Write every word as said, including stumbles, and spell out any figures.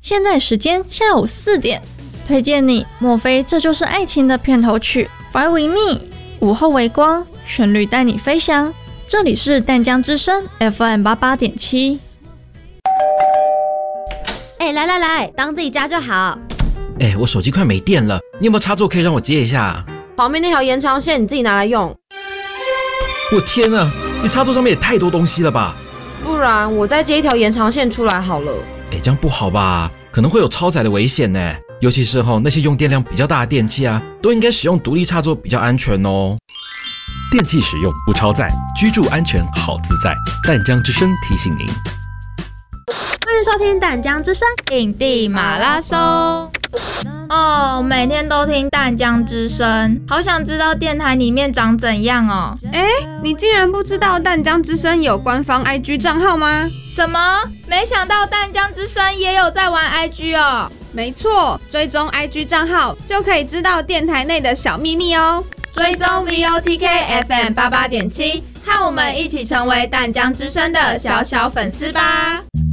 现在时间下午四点，推荐你，莫非这就是爱情的片头曲 Fly with me， 午后微光，旋律带你飞翔。这里是淡江之声 F M 八八点七。 哎，来来来，当自己家就好。 哎，我手机快没电了，你有没有插座可以让我接一下？ 旁边那条延长线你自己拿来用。 我天啊，你插座上面也太多东西了吧？ 不然我再接一条延长线出来好了。 哎，这样不好吧？可能会有超载的危险呢。尤其是那些用电量比较大的电器啊，都应该使用独立插座比较安全哦。 电器使用不超载，居住安全好自在。淡江之声提醒您。 欢迎收听淡江之声影帝马拉松。哦，每天都听淡江之声，好想知道电台里面长怎样哦。 哎，你竟然不知道淡江之声有官方 I G 账号吗？ 什么？没想到淡江之声也有在玩 I G 哦。 没错，追踪 I G 账号就可以知道电台内的小秘密哦。 追踪 V O T K F M 八八点七，和我们一起成为淡江之声的小小粉丝吧。